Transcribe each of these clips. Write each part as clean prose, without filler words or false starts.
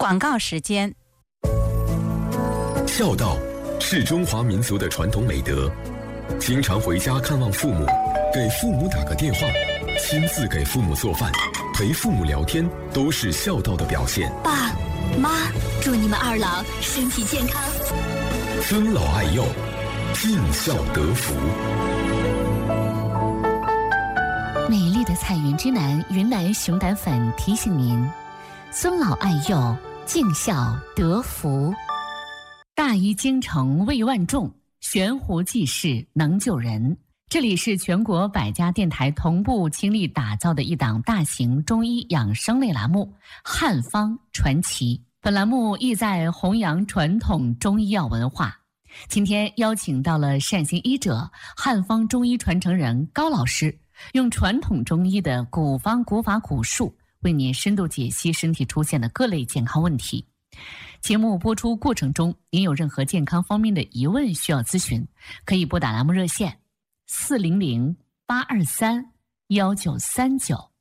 广告时间。 孝道是中华民族的传统美德，经常回家看望父母，给父母打个电话，亲自给父母做饭，陪父母聊天，都是孝道的表现。 爸妈，祝你们二老身体健康， 尊老爱幼，尽孝得福。 美丽的彩云之南云南熊胆粉提醒您：尊老爱幼，尽孝得福。大医精诚为万众，悬壶济世能救人。这里是全国100家电台同步倾力打造的一档大型中医养生类栏目《汉方传奇》。本栏目意在弘扬传统中医药文化。今天邀请到了善心医者、汉方中医传承人高老师，用传统中医的古方古法古术，为您深度解析身体出现的各类健康问题。节目播出过程中，您有任何健康方面的疑问需要咨询，可以拨打栏目热线400-823-1939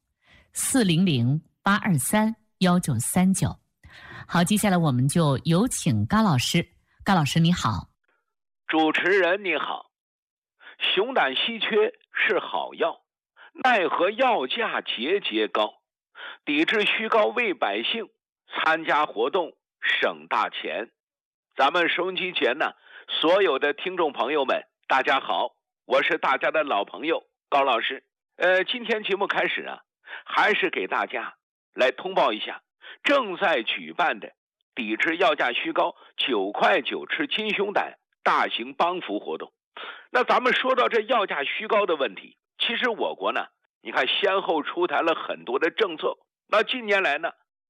400-823-1939。好，接下来我们就有请高老师。高老师你好。 主持人你好。熊胆稀缺是好药，奈何药价节节高，抵制虚高为百姓参加活动省大钱。咱们收音机前呢，所有的听众朋友们大家好，我是大家的老朋友高老师。今天节目开始啊，还是给大家来通报一下正在举办的抵制药价虚高9块9吃金熊胆大型帮扶活动。那咱们说到这药价虚高的问题，其实我国呢，你看先后出台了很多的政策。那近年来呢，